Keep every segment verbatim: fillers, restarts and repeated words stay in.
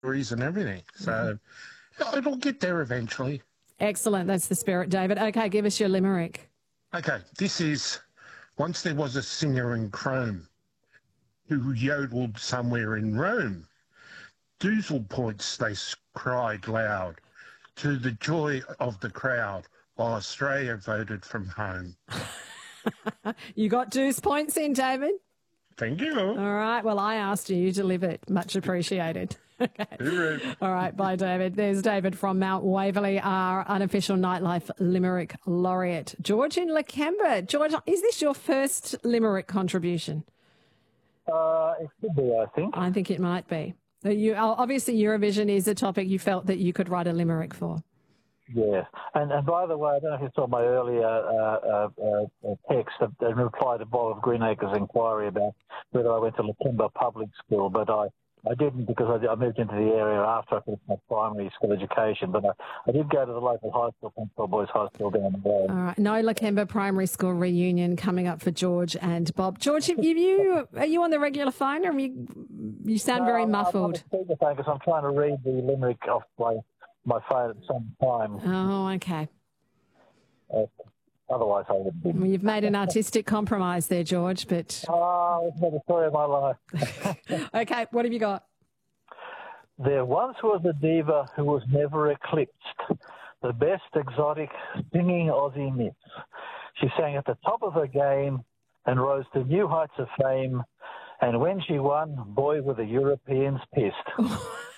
stories and everything. So it'll get there eventually. Excellent. That's the spirit, David. Okay, give us your limerick. Okay, this is, once there was a singer in Chrome who yodeled somewhere in Rome. Doozle points they cried loud to the joy of the crowd while Australia voted from home. You got deuce points in, David? Thank you. All right. Well, I asked you. You delivered. Much appreciated. Okay. All right. Bye, David. There's David from Mount Waverley, our unofficial nightlife limerick laureate. George in Lakemba. George, is this your first limerick contribution? Uh, it could be, I think. I think it might be. You, obviously, Eurovision is a topic you felt that you could write a limerick for. Yeah. And, and by the way, I don't know if you saw my earlier uh, uh, uh, text in reply to Bob of Greenacre's inquiry about whether I went to Lakemba Public School, but I, I didn't because I, I moved into the area after I finished my primary school education. But I, I did go to the local high school, Prince Boys High School down the road. All right. No Lakemba Primary School reunion coming up for George and Bob. George, have you, are you on the regular phone or you, you sound no, very I'm, muffled? I'm on the speakerphone because I'm trying to read the limerick off my, my phone at some time. Oh, okay. Uh, Otherwise, I would be. Well, you've made an artistic compromise there, George, but... Oh, it's been the story of my life. Okay, what have you got? There once was a diva who was never eclipsed, the best exotic singing Aussie myth. She sang at the top of her game and rose to new heights of fame, and when she won, boy, were the Europeans pissed.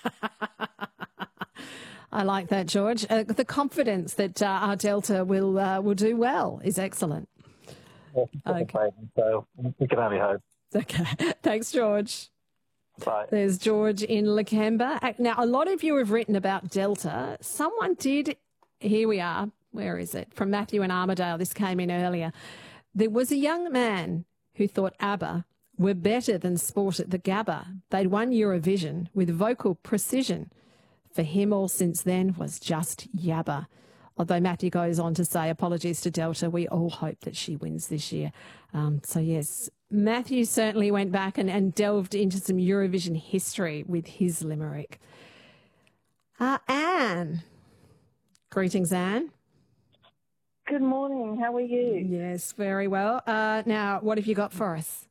I like that, George. Uh, the confidence that uh, our Delta will uh, will do well is excellent. Yeah, okay. So we can only hope. Okay. Thanks, George. Bye. There's George in Lakemba. Now, a lot of you have written about Delta. Someone did, here we are, where is it? From Matthew in Armidale, this came in earlier. There was a young man who thought ABBA were better than sport at the Gabba. They'd won Eurovision with vocal precision. For him, all since then was just yabba. Although Matthew goes on to say, apologies to Delta, we all hope that she wins this year. Um, so, yes, Matthew certainly went back and, and delved into some Eurovision history with his limerick. Uh, Anne. Greetings, Anne. Good morning. How are you? Yes, very well. Uh, now, what have you got for us?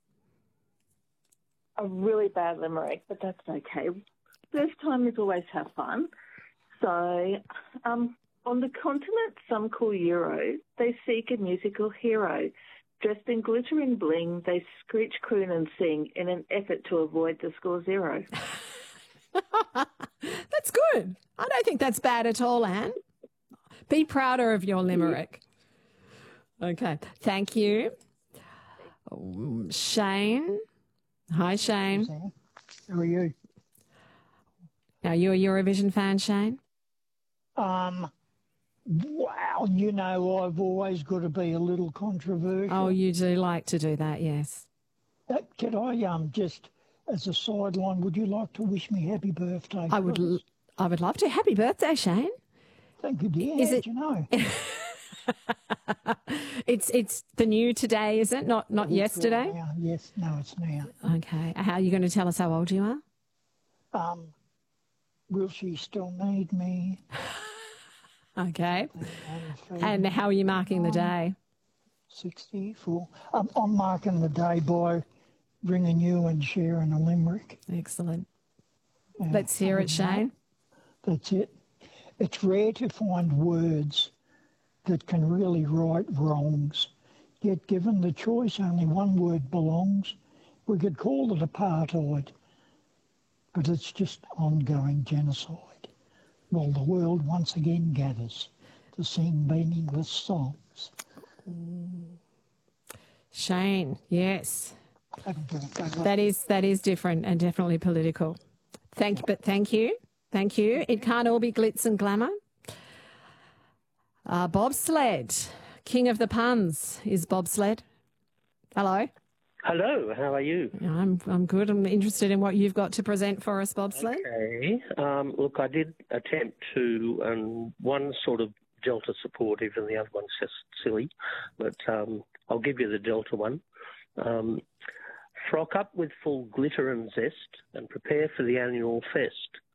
A really bad limerick, but that's okay. First time is always have fun. So, um, on the continent some call Euro, they seek a musical hero. Dressed in glitter and bling, they screech, croon and sing in an effort to avoid the score zero. That's good. I don't think that's bad at all, Anne. Be prouder of your limerick. Okay. Thank you. Um, Shane. Hi, Shane. How are you? Are you a Eurovision fan, Shane? Um, wow, you know, I've always got to be a little controversial. Oh, you do like to do that, yes. Uh, could I, um, just, as a sideline, would you like to wish me happy birthday? I would l- I would love to. Happy birthday, Shane. Thank you, dear. Is How'd it... you know? it's it's the new today, is it? Not not it's yesterday? Now. Yes, no, it's now. Okay. How are you going to tell us how old you are? Um, will she still need me? Okay. And how are you marking the day? sixty-four. Um, I'm marking the day by ringing you and sharing a limerick. Excellent. Uh, Let's hear it, Shane. That's it. It's rare to find words that can really right wrongs. Yet given the choice, only one word belongs. We could call it apartheid, but it's just ongoing genocide, while the world once again gathers to sing meaningless songs. Shane, yes. That is that is different and definitely political. Thank but thank you. Thank you. It can't all be glitz and glamour. Uh, bobsled, king of the puns, is bobsled. Hello. Hello, how are you? I'm I'm good. I'm interested in what you've got to present for us, bobsled. Okay. Um, look, I did attempt to, um, one sort of Delta supportive and the other one's just silly, but um, I'll give you the Delta one. Um, Frock up with full glitter and zest and prepare for the annual fest.